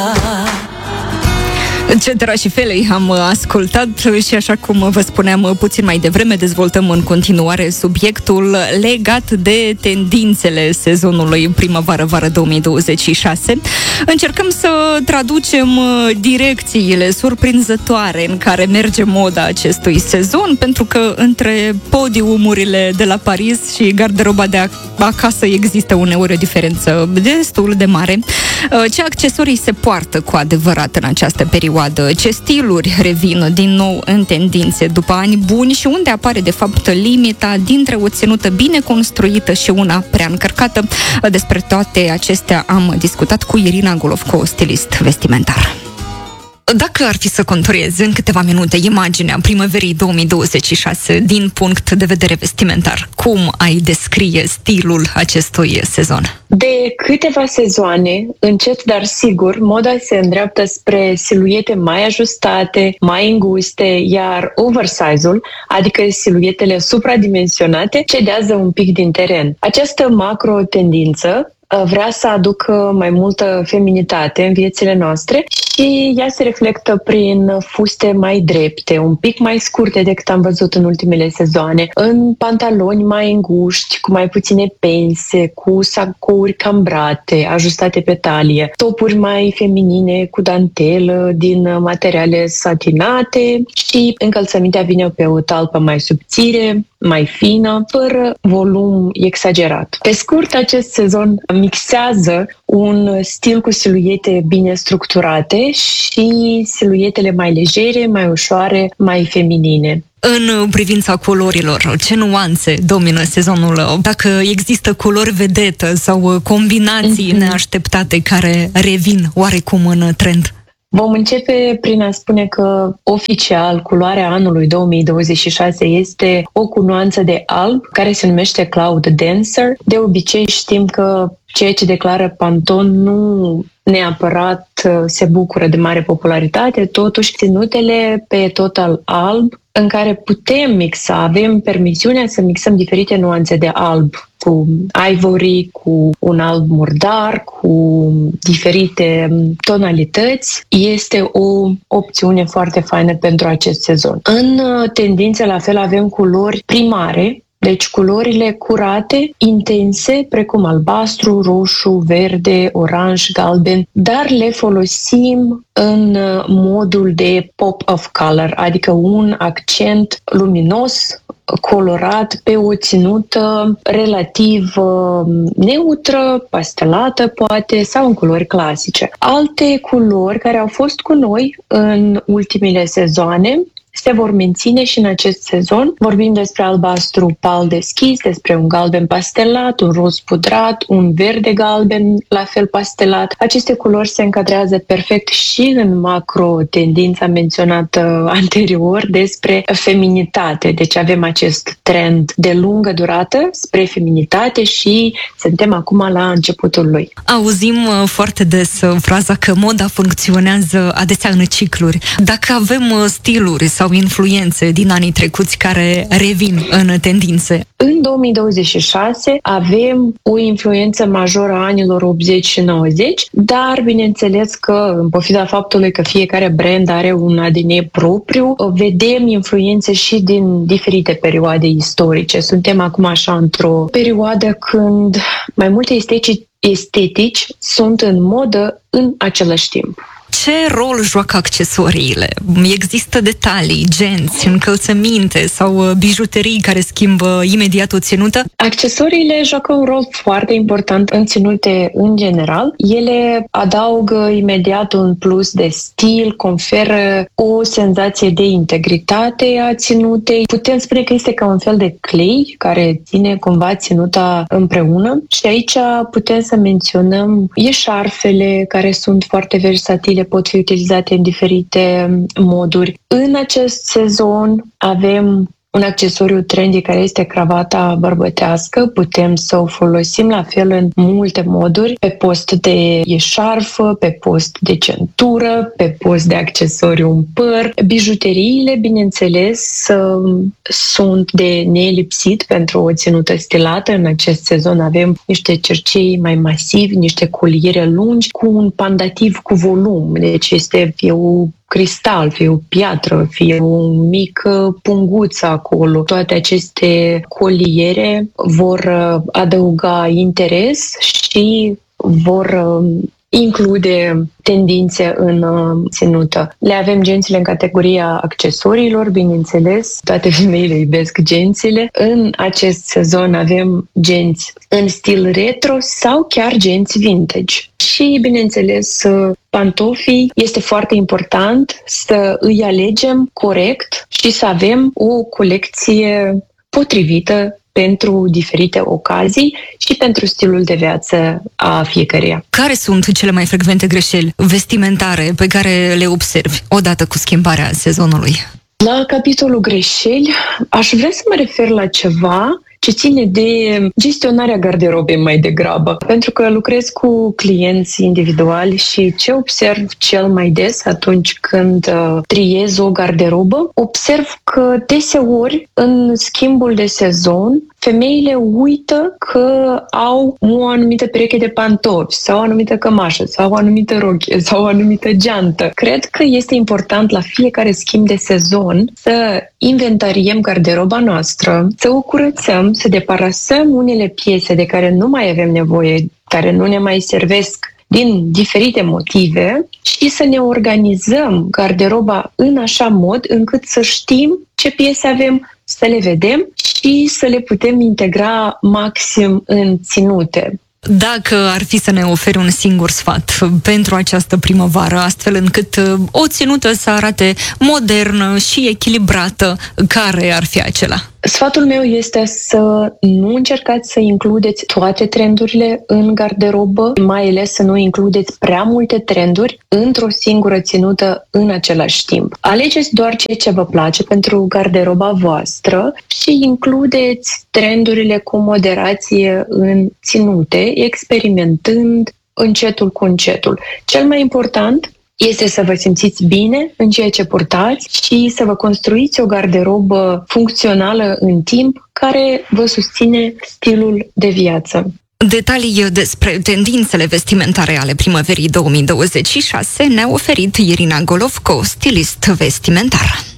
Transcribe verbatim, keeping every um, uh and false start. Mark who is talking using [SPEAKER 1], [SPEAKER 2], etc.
[SPEAKER 1] Cetera și Felei am ascultat și, așa cum vă spuneam puțin mai devreme, dezvoltăm în continuare subiectul legat de tendințele sezonului primăvară-vară două mii douăzeci și șase. Încercăm să traducem direcțiile surprinzătoare în care merge moda acestui sezon, pentru că între podiumurile de la Paris și garderoba de acasă există uneori o diferență destul de mare. Ce accesorii se poartă cu adevărat în această perioadă? Ce stiluri revin din nou în tendințe după ani buni și unde apare de fapt limita dintre o ținută bine construită și una prea încărcată? Despre toate acestea am discutat cu Irina Golovko, stilist vestimentar. Dacă ar fi să conturezi în câteva minute imaginea primăverii două mii douăzeci și șase din punct de vedere vestimentar, cum ai descrie stilul acestui sezon?
[SPEAKER 2] De câteva sezoane, încet dar sigur, moda se îndreaptă spre siluete mai ajustate, mai înguste, iar oversize-ul, adică siluetele supradimensionate, cedează un pic din teren. Această macro-tendință vrea să aducă mai multă feminitate în viețile noastre și ea se reflectă prin fuste mai drepte, un pic mai scurte decât am văzut în ultimele sezoane, în pantaloni mai înguști, cu mai puține pense, cu sacouri cambrate, ajustate pe talie, topuri mai feminine cu dantelă din materiale satinate și încălțămintea vine pe o talpă mai subțire, mai fină, fără volum exagerat. Pe scurt, acest sezon mixează un stil cu siluete bine structurate și siluetele mai legere, mai ușoare, mai feminine.
[SPEAKER 1] În privința culorilor, ce nuanțe domină sezonul? Dacă există culori vedetă sau combinații mm-hmm. neașteptate care revin oarecum în trend?
[SPEAKER 2] Vom începe prin a spune că oficial culoarea anului două mii douăzeci și șase este o cunuanță de alb care se numește Cloud Dancer. De obicei știm că ceea ce declară Pantone nu neapărat se bucură de mare popularitate, totuși ținutele pe total alb în care putem mixa, avem permisiunea să mixăm diferite nuanțe de alb, cu ivory, cu un alb murdar, cu diferite tonalități, este o opțiune foarte faină pentru acest sezon. În tendințe, la fel, avem culori primare, deci culorile curate, intense, precum albastru, roșu, verde, oranj, galben, dar le folosim în modul de pop of color, adică un accent luminos, colorat pe o ținută relativ neutră, pastelată poate, sau în culori clasice. Alte culori care au fost cu noi în ultimele sezoane se vor menține și în acest sezon. Vorbim despre albastru pal deschis, despre un galben pastelat, un roz pudrat, un verde galben la fel pastelat. Aceste culori se încadrează perfect și în macro-tendința menționată anterior despre feminitate. Deci avem acest trend de lungă durată spre feminitate și suntem acum la începutul lui.
[SPEAKER 1] Auzim foarte des fraza că moda funcționează adesea în cicluri. Dacă avem stiluri sau influențe din anii trecuți care revin în tendințe?
[SPEAKER 2] În două mii douăzeci și șase avem o influență majoră a anilor optzeci și nouăzeci, dar bineînțeles că, în pofida faptului că fiecare brand are un A D N propriu, vedem influențe și din diferite perioade istorice. Suntem acum așa într-o perioadă când mai multe estetici, estetici sunt în modă în același timp.
[SPEAKER 1] Ce rol joacă accesoriile? Există detalii, genți, încălțăminte sau bijuterii care schimbă imediat o ținută?
[SPEAKER 2] Accesoriile joacă un rol foarte important în ținute în general. Ele adaugă imediat un plus de stil, conferă o senzație de integritate a ținutei. Putem spune că este ca un fel de clay care ține cumva ținuta împreună și aici putem să menționăm eșarfele care sunt foarte versatile, pot fi utilizate în diferite moduri. În acest sezon avem un accesoriu trendy care este cravata bărbătească. Putem să o folosim la fel în multe moduri, pe post de eșarfă, pe post de centură, pe post de accesoriu în păr. Bijuteriile, bineînțeles, sunt de nelipsit pentru o ținută stilată. În acest sezon avem niște cercei mai masivi, niște coliere lungi cu un pandativ cu volum. Deci este fie o cristal, fie o piatră, fie o mică punguță acolo. Toate aceste coliere vor adăuga interes și vor include tendințe în ținută. Le avem gențile în categoria accesoriilor, bineînțeles. Toate femeile iubesc gențile. În acest sezon avem genți în stil retro sau chiar genți vintage. Și, bineînțeles, pantofii este foarte important să îi alegem corect și să avem o colecție potrivită pentru diferite ocazii și pentru stilul de viață a fiecăreia.
[SPEAKER 1] Care sunt cele mai frecvente greșeli vestimentare pe care le observi odată cu schimbarea sezonului?
[SPEAKER 2] La capitolul greșeli, aș vrea să mă refer la ceva ce ține de gestionarea garderobei mai degrabă. Pentru că lucrez cu clienți individuali și ce observ cel mai des atunci când uh, triez o garderobă, observ că deseori în schimbul de sezon femeile uită că au o anumită pereche de pantofi sau o anumită cămașă sau o anumită rochie sau o anumită geantă. Cred că este important la fiecare schimb de sezon să inventariem garderoba noastră, să o curățăm, să deparasăm unele piese de care nu mai avem nevoie, care nu ne mai servesc din diferite motive și să ne organizăm garderoba în așa mod încât să știm ce piese avem, să le vedem și să le putem integra maxim în ținute.
[SPEAKER 1] Dacă ar fi să ne oferi un singur sfat pentru această primăvară, astfel încât o ținută să arate modernă și echilibrată, care ar fi acela?
[SPEAKER 2] Sfatul meu este să nu încercați să includeți toate trendurile în garderobă, mai ales să nu includeți prea multe trenduri într-o singură ținută în același timp. Alegeți doar ceea ce vă place pentru garderoba voastră și includeți trendurile cu moderație în ținute, experimentând încetul cu încetul. Cel mai important este să vă simțiți bine în ceea ce purtați și să vă construiți o garderobă funcțională în timp care vă susține stilul de viață.
[SPEAKER 1] Detalii despre tendințele vestimentare ale primăverii două mii douăzeci și șase ne-a oferit Irina Golovco, stilist vestimentar.